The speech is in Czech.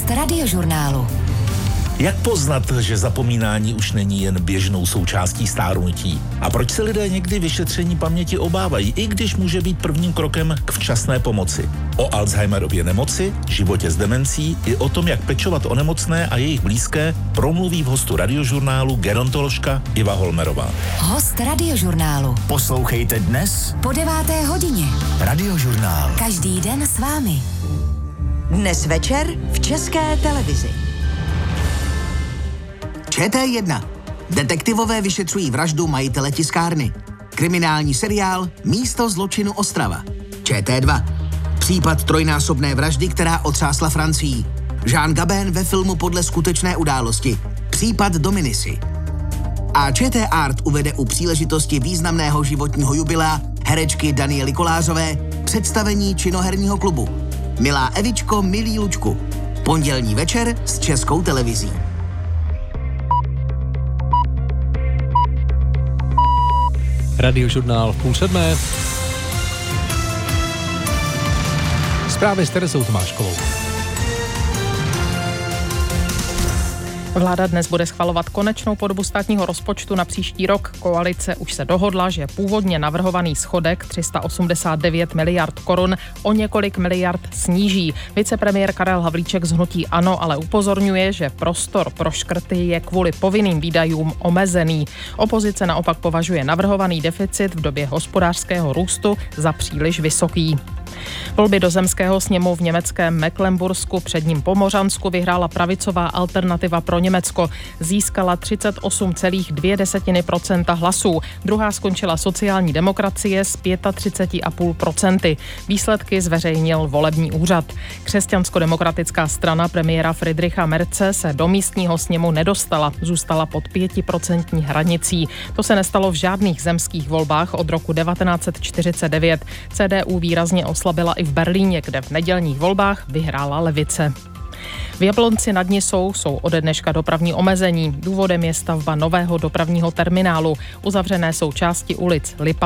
Host Radiožurnálu. Jak poznat, že zapomínání už není jen běžnou součástí stárnutí? A proč se lidé někdy vyšetření paměti obávají, i když může být prvním krokem k včasné pomoci? O Alzheimerově nemoci, životě s demencí i o tom, jak pečovat o nemocné a jejich blízké, promluví v hostu Radiožurnálu gerontoložka Iva Holmerová. Host Radiožurnálu. Poslouchejte dnes Po 9. hodině. Radiožurnál. Každý den s vámi. Dnes večer v České televizi. ČT1. Detektivové vyšetřují vraždu majitele tiskárny. Kriminální seriál Místo zločinu Ostrava. ČT2. Případ trojnásobné vraždy, která otřásla Francií. Jean Gabin ve filmu podle skutečné události. Případ Dominisy. A ČT Art uvede u příležitosti významného životního jubilea herečky Daniely Kolářové představení činoherního klubu Milá Evičko, milý Lučku. Pondělní večer s Českou televizí. Radiožurnál v 6:30. Zprávy s Terezou Tomáškovou. Vláda dnes bude schvalovat konečnou podobu státního rozpočtu na příští rok. Koalice už se dohodla, že původně navrhovaný schodek 389 miliard korun o několik miliard sníží. Vicepremiér Karel Havlíček z hnutí ANO ale upozorňuje, že prostor pro škrty je kvůli povinným výdajům omezený. Opozice naopak považuje navrhovaný deficit v době hospodářského růstu za příliš vysoký. Volby do zemského sněmu v německém Mecklenbursku, předním Pomořansku, vyhrála pravicová Alternativa pro Německo. Získala 38,2% hlasů. Druhá skončila sociální demokracie s 35,5%. Výsledky zveřejnil volební úřad. Křesťansko-demokratická strana premiéra Friedricha Merze se do místního sněmu nedostala. Zůstala pod 5% hranicí. To se nestalo v žádných zemských volbách od roku 1949. CDU výrazně oslabila i v Berlíně, kde v nedělních volbách vyhrála levice. V Jablonci nad Nisou jsou ode dneška dopravní omezení. Důvodem je stavba nového dopravního terminálu. Uzavřené jsou části ulic Lipa